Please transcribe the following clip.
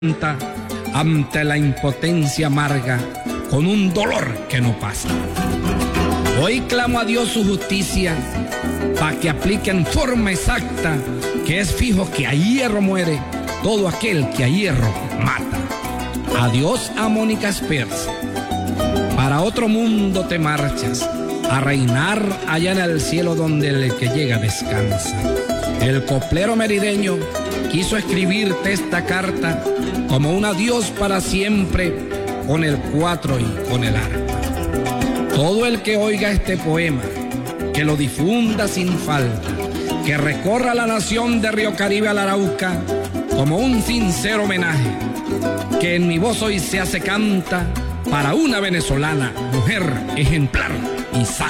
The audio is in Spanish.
ante la impotencia amarga, con un dolor que no pasa. Hoy clamo a Dios su justicia, para que aplique en forma exacta, que es fijo que a hierro muere todo aquel que a hierro mata. Adiós a Mónica Spears, para otro mundo te marchas, a reinar allá en el cielo donde el que llega descansa. El coplero merideño quiso escribirte esta carta como un adiós para siempre, con el cuatro y con el arpa. Todo el que oiga este poema, que lo difunda sin falta, que recorra la nación de Río Caribe al Arauca, como un sincero homenaje, que en mi voz hoy se hace canta para una venezolana, mujer ejemplar y santa.